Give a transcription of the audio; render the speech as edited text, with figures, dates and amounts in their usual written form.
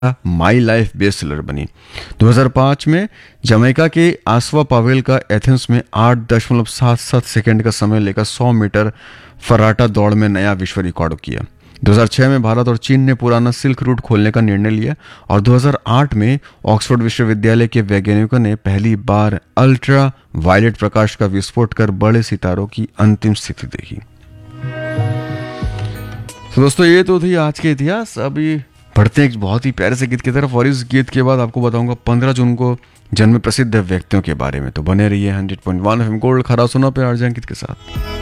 My life best seller बनी। 2005 में Jamaica के आसवा पावेल का एथेंस में 8.77 सेकंड का समय लेकर 100 मीटर फराटा दौड़ में नया विश्व रिकॉर्ड किया। 2006 में भारत और चीन ने पुराना सिल्क रूट खोलने का निर्णय लिया और 2008 में ऑक्सफोर्ड विश्वविद्यालय के वैज्ञानिकों ने पहली बार अल्ट्रा वायलेट प्रकाश का विस्फोट कर बड़े सितारों की अंतिम स्थिति देखी। तो दोस्तों ये तो थी आज के इतिहास। अभी बढ़ते हैं एक बहुत ही प्यारे से गीत की तरफ और इस गीत के बाद आपको बताऊंगा 15 जून को जन्मे प्रसिद्ध व्यक्तियों के बारे में। तो बने रहिए 100.1 FM गोल्ड खरा सुना पे आरजे अंकित के साथ।